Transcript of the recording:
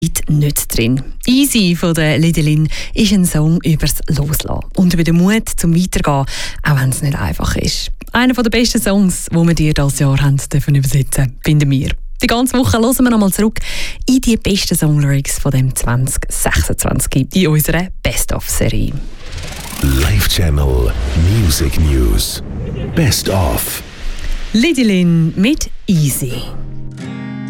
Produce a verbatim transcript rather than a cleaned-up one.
nicht drin. «Easy» von der Lidlin ist ein Song übers Loslassen und über den Mut zum Weitergehen, auch wenn es nicht einfach ist. Einer der besten Songs, die wir dir dieses Jahr haben dürfen übersetzen, finden wir. Die ganze Woche hören wir nochmal zurück in die besten Songlyrics von dem zwanzig sechsundzwanzig in unserer Best-of-Serie. Live Channel Music News. Best of. Lidlin mit «Easy».